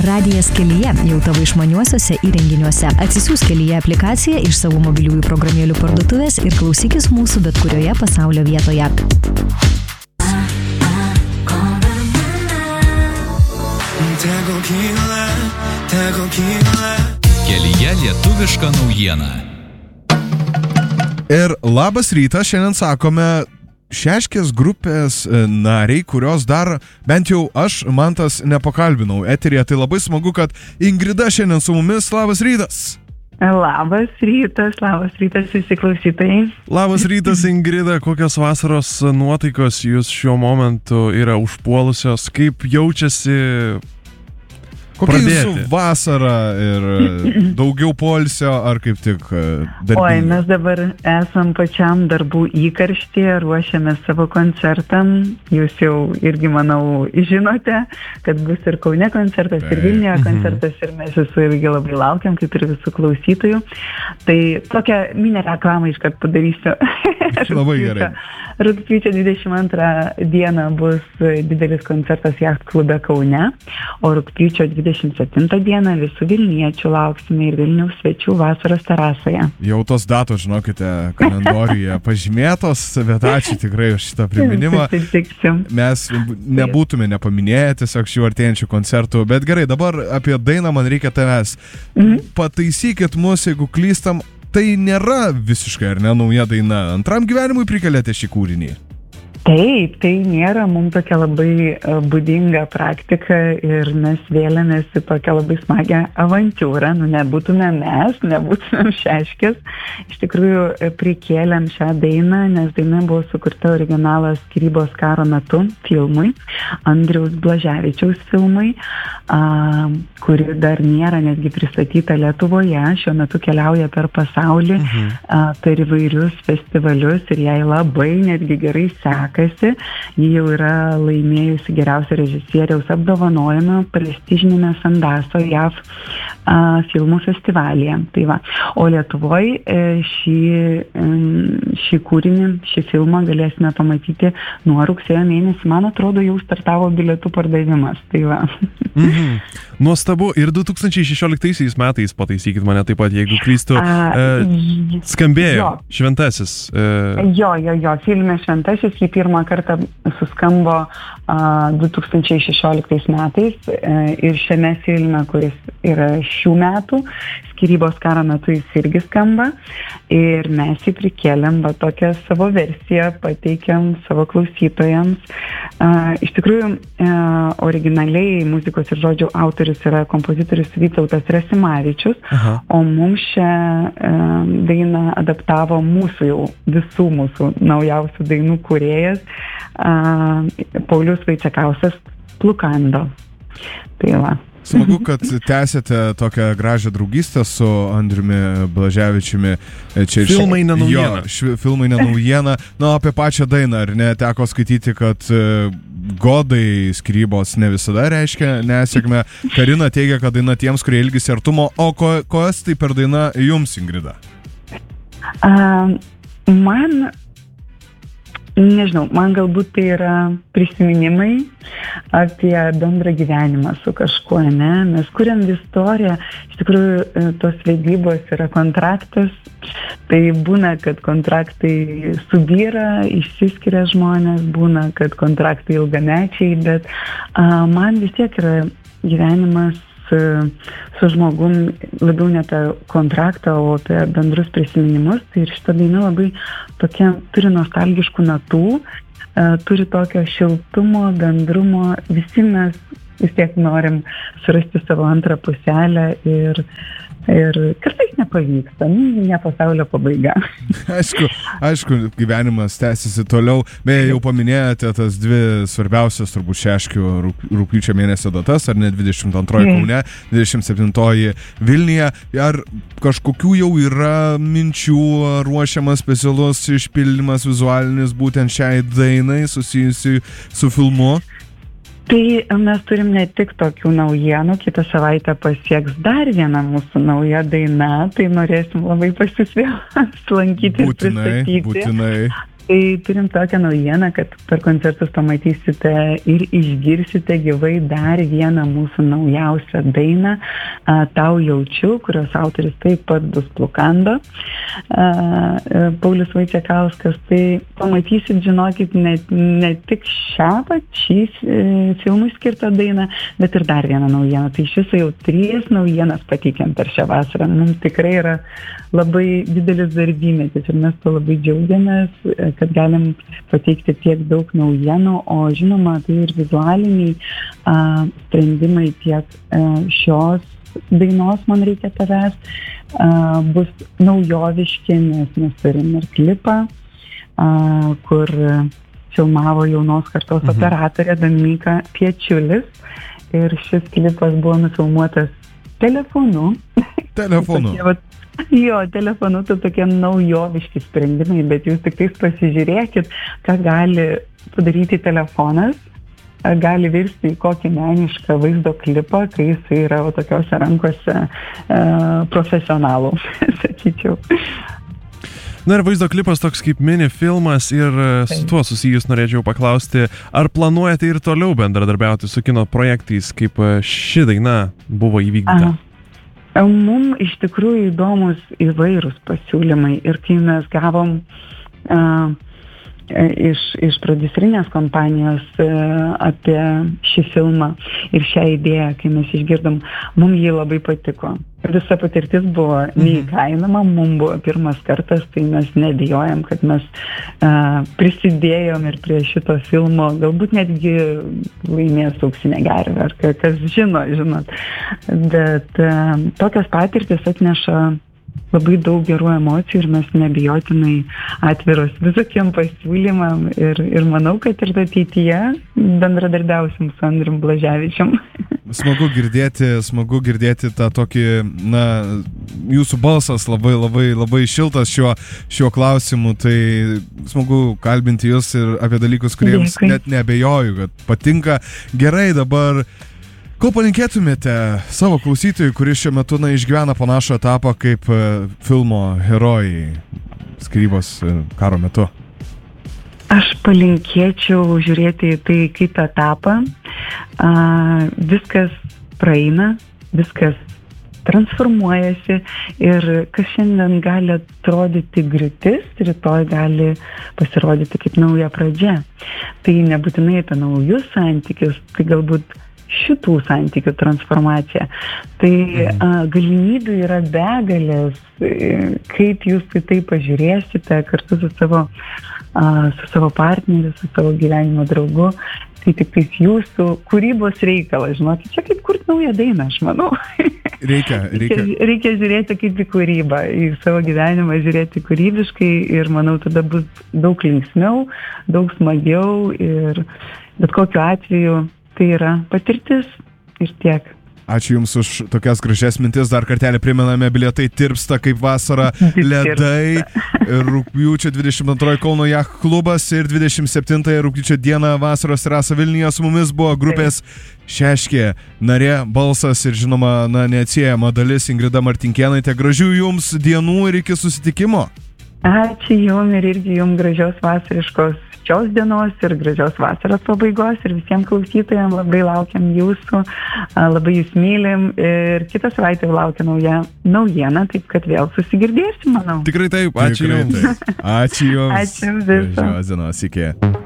Radijas Kelyje jau tavo išmaniuosiuose įrenginiuose. Atsisiųsk Kelyje aplikaciją iš savo mobiliųjų programėlių parduotuvės ir klausykis mūsų bet kurioje pasaulio vietoje. Kelyje lietuviška naujiena. Ir labas rytas, šiandien sakome Šeškės grupės nariai, kurios dar bent jau aš, Mantas, nepakalbinau eteryje. Tai labai smagu, kad Ingrida šiandien su mumis. Labas rytas. Labas rytas visi klausytojai. Labas rytas, Ingrida. Kokios vasaros nuotaikos jūs šiuo momentu yra užpuolusios? Kaip jaučiasi Kokia pradėti? Jūsų vasara ir daugiau poilsio ar kaip tik darbinė? Oi, mes dabar esam pačiam darbų įkarštyje, ruošiame savo koncertam. Jūs jau irgi, manau, žinote, kad bus ir Kaune koncertas, ir Vilniuje koncertas, ir mes visų irgi labai laukiam, kaip ir visų klausytojų. Tai tokią mini reklamą iškart padarysiu. Labai gerai. Rugpjūčio 22 dieną bus didelis koncertas Jacht klube Kaune, o rugpjūčio 27 dieną visų vilniečių lauksime ir Vilniaus svečių vasaros terasoje. Jau tos datos, žinokite, kalendoriuje pažymėtos, bet ačiū tikrai už šitą priminimą. Mes nebūtume nepaminėję tiesiog šių artėjančių koncertų, bet gerai, dabar apie dainą man reikia tavęs. Pataisykit mus, jeigu klystam. Tai nėra visiškai, ar ne, nauja daina. Antram gyvenimui prikelėte šį kūrinį. Taip, tai nėra mums tokia labai būdinga praktika ir mes vėlėmės į tokią labai smagią avantiūrą. Nebūtumėm Šeškės. Iš tikrųjų, prikėlėm šią dainą, nes daina buvo sukurta originalas Skyrybos karo metu filmui, Andriaus Blaževičiaus filmui, kuri dar nėra netgi pristatyta Lietuvoje. Šiuo metu keliauja per pasaulį, per įvairius festivalius ir jai labai netgi gerai sekasi. Ji jau yra laimėjusi geriausio režisieriaus apdovanojimą prestižinėme Sandaso JAV filmų festivalyje. Tai va. O Lietuvoje šį kūrinį, šį filmą galėsime pamatyti nuo rugsėjo mėnesį. Man atrodo, jau startavo bilietų pardavimas. Tai va. Nuostabu. Ir 2016 metais, pataisykit mane taip pat, jeigu klystu, skambėjo Šventasis. Jo, filme Šventasis jį pirmą kartą suskambo 2016 metais ir šiame filme, kuris yra šių metų, Skyrybos karo metu jis irgi skamba ir mes jį prikėlėm, tokią savo versiją pateikėm savo klausytojams. Iš tikrųjų, originaliai muzikos ir žodžių autorius yra kompozitorius Vytautas Rasimavičius, o mums šią dainą adaptavo visų mūsų naujausių dainų kūrėjas Paulius Vaicekauskas Plukando. Tai va. Smagu, kad tęsėte tokią gražią draugystę su Andriumi Blaževičiumi. Filmai ne naujiena. Filmai ne naujiena. Na, apie pačią dainą, ar ne, teko skaityti, kad godai skyrybos ne visada reiškia nesėkmę. Karina teigia, kad daina tiems, kurie ilgisi artumo. O kas tai per daina jums, Ingrida? Man galbūt tai yra prisiminimai apie bendrą gyvenimą su kažkuo, ne? Mes kuriam istoriją, iš tikrųjų tos vedybos yra kontraktas, tai būna, kad kontraktai subyra, išsiskiria žmonės, būna, kad kontraktai ilgamečiai, bet man vis tiek yra gyvenimas su žmogum labiau ne apie kontraktą, o apie bendrus prisiminimus. Tai ir šitą dainą labai tokia turi nostalgiškų natų, turi tokio šiltumo, bendrumo. Visi mes vis tiek norim surasti savo antrą puselę ir kartais nepavyksta, ne pasaulio pabaiga. Aišku, gyvenimas tęsiasi toliau. Beje, jau paminėjote tas dvi svarbiausias turbūt Šeškių rugpjūčio mėnesio datas, ar ne 22 Kaune, 27 Vilniuje. Ar kažkokių jau yra minčių, ruošiamas specialus išpildymas vizualinis būtent šiai dainai susijusi su filmu? Tai mes turim ne tik tokių naujienų, kitą savaitę pasieks dar viena mūsų nauja daina, tai norėsim labai lankyti ir pristatyti. Būtinai. Tai turim tokią naujieną, kad per koncertus pamatysite ir išgirsite gyvai dar vieną mūsų naujausią dainą Tau jaučiu, kurios autoris taip pat bus Plukando, Paulius Vaičekauskas. Tai pamatysit, žinokit, ne tik šį filmui skirtą dainą, bet ir dar vieną naujieną. Tai iš viso jau 3 naujienas pateikėm per šią vasarą. Mums tikrai yra labai didelis darbymetis ir mes to labai džiaugiamės, kad galim pateikti tiek daug naujienų, o žinoma, tai ir vizualiniai sprendimai tiek šios dainos Man reikia tavęs bus naujoviški, nes mes turim ir klipą, kur filmavo jaunos kartos operatorė Dominyka Piečiulis ir šis klipas buvo nufilmuotas telefonu. Jo, telefonu tai tokie naujoviški sprendimai, bet jūs tik tais pasižiūrėkit, ką gali padaryti telefonas, gali virsti į kokį menišką vaizdo klipą, kai jis yra tokiose rankose profesionalų, sakyčiau. Na ir vaizdo klipas toks kaip mini filmas ir su tuo susijus norėčiau paklausti, ar planuojate ir toliau bendradarbiauti su kino projektais, kaip ši daina buvo įvykdyta? Mums iš tikrųjų įdomus įvairūs pasiūlymai ir kai mes gavom iš prodiuserinės kompanijos apie šį filmą ir šią idėją, kai mes išgirdom, mums jį labai patiko. Visa patirtis buvo neįkainama, mums buvo pirmas kartas, tai mes nebijojam, kad mes prisidėjom ir prie šito filmo, galbūt netgi laimės auksinę gervę, ar kas žinot. Bet tokios patirtis atneša labai daug gerų emocijų ir mes neabejotinai atviros visokiem pasiūlymam ir manau, kad ir ateityje bendradarbiausim su Andrium Blaževičium. Smagu girdėti tą tokį, jūsų balsas labai šiltas šiuo klausimu, tai smagu kalbinti jūs ir apie dalykus, kuriems net neabejoju, kad patinka. Gerai, dabar ko palinkėtumėte savo klausytojui, kuris šiuo metu išgyvena panašų etapą kaip filmo herojai skyrybos karo metu? Aš palinkėčiau žiūrėti į tai kaip etapą. Viskas praeina, viskas transformuojasi ir kas šiandien gali atrodyti griūtis, rytoj gali pasirodyti kaip nauja pradžia. Tai nebūtinai apie naujus santykius, tai galbūt šitų santykių transformacija. Tai galimybių yra begalės, kaip jūs į tai pažiūrėsite kartu su savo partneriu, su savo gyvenimo draugu. Tai tik tais jūsų kūrybos reikalas, žinokit, čia kaip kurti naują dainą, aš manau. Reikia žiūrėti kaip į kūrybą, į savo gyvenimą žiūrėti kūrybiškai ir manau, tada bus daug linksmiau, daug smagiau ir bet kokiu atveju tai yra patirtis ir tiek. Ačiū Jums už tokias gražias mintis. Dar kartelį primename, bilietai tirpsta kaip vasara ledai. Rugpjūčio 22 Kauno Yacht klubas ir 27 rugpjūčio dieną vasaros terasa Vilniuje. Su mumis buvo grupės Šeškė narė, balsas ir žinoma, neatsiejama dalis Ingrida Martinkėnaitė. Gražių Jums dienų ir iki susitikimo. Ačiū Jums ir irgi Jums gražios vasariškos šios dienos ir gražios vasaros pabaigos ir visiems klausytojams labai laukiam jūsų, labai jūs mylim ir kitą savaitę laukia nauja naujiena, taip kad vėl susigirdėsim, manau. Tikrai taip, ačiū Jums. Ačiū Jums. Ačiū viso. Gražios dienos, iki.